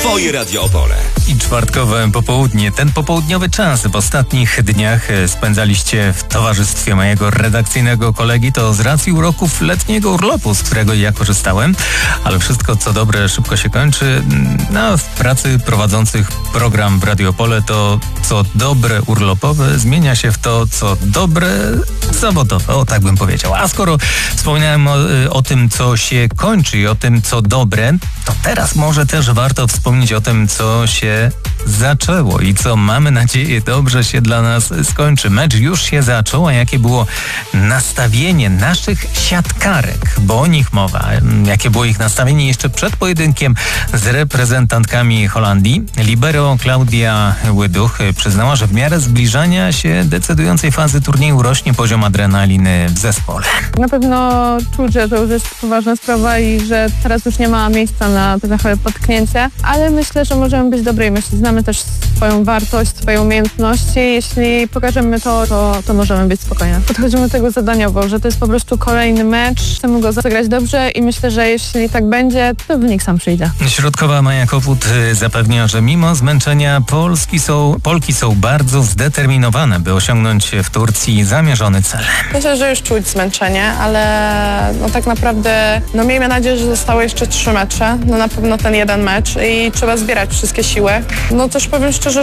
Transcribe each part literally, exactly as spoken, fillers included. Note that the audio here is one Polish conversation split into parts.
Twoje Radio Opole. I czwartkowe popołudnie. Ten popołudniowy czas w ostatnich dniach spędzaliście w towarzystwie mojego redakcyjnego kolegi. To z racji uroków letniego urlopu, z którego ja korzystałem. Ale wszystko, co dobre, szybko się kończy. No, w pracy prowadzących program w Radio Opole to co dobre urlopowe zmienia się w to, co dobre zawodowe. O, tak bym powiedział. A skoro wspomniałem o, o tym, co się kończy i o tym, co dobre, to teraz może też warto wspomnieć o tym, co się zaczęło i co, mamy nadzieję, dobrze się dla nas skończy. Mecz już się zaczął, a jakie było nastawienie naszych siatkarek, bo o nich mowa. Jakie było ich nastawienie jeszcze przed pojedynkiem z reprezentantkami Holandii. Libero Klaudia Łyduch przyznała, że w miarę zbliżania się decydującej fazy turnieju rośnie poziom adrenaliny w zespole. Na pewno czuć, że to już jest poważna sprawa i że teraz już nie ma miejsca na trochę potknięcie, ale myślę, że możemy być dobrej myśli. Znamy też swoją wartość, swoje umiejętności. Jeśli pokażemy to, to, to możemy być spokojni. Podchodzimy do tego zadaniowo, że to jest po prostu kolejny mecz. Chcemy go zagrać dobrze i myślę, że jeśli tak będzie, to wynik sam przyjdzie. Środkowa Maja Koput zapewnia, że mimo zmęczenia Polski są, Polki są bardzo zdeterminowane, by osiągnąć w Turcji zamierzony cel. Myślę, że już czuć zmęczenie, ale no tak naprawdę no miejmy nadzieję, że zostały jeszcze trzy mecze. No na pewno ten jeden mecz i trzeba zbierać wszystkie siły. No też powiem szczerze,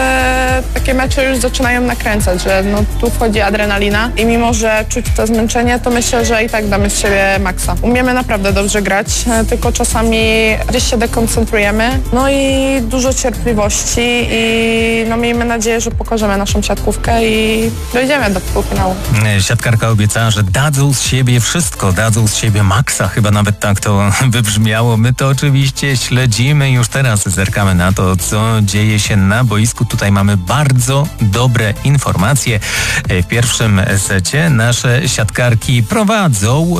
że takie mecze już zaczynają nakręcać, że no tu wchodzi adrenalina i mimo, że czuć to zmęczenie, to myślę, że i tak damy z siebie maksa. Umiemy naprawdę dobrze grać, tylko czasami gdzieś się dekoncentrujemy. No i dużo cierpliwości i no miejmy nadzieję, że pokażemy naszą siatkówkę i dojdziemy do półfinału. Siatkarka obiecała, że dadzą z siebie wszystko, dadzą z siebie maksa, chyba nawet tak to wybrzmiało. My to oczywiście śledzimy, już teraz zerkamy na to, co dzieje się na boisku. Tutaj mamy bardzo dobre informacje. W pierwszym secie nasze siatkarki prowadzą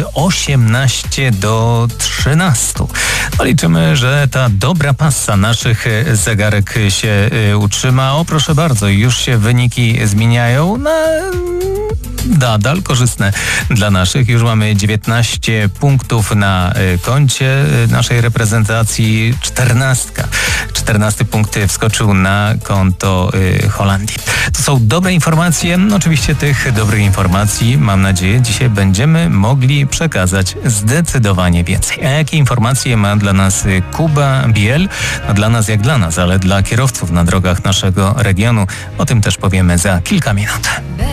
osiemnaście do trzynastu. No, liczymy, że ta dobra passa naszych zegarek się utrzyma. O, proszę bardzo, już się wyniki zmieniają na nadal korzystne dla naszych. Już mamy dziewiętnaście punktów na koncie naszej reprezentacji. czternastka. czternasty punkt wskoczył na konto Holandii. To są dobre informacje. No, oczywiście tych dobrych informacji, mam nadzieję, dzisiaj będziemy mogli przekazać zdecydowanie więcej. A jakie informacje ma dla nas Kuba Biel? No, dla nas jak dla nas, ale dla kierowców na drogach naszego regionu. O tym też powiemy za kilka minut.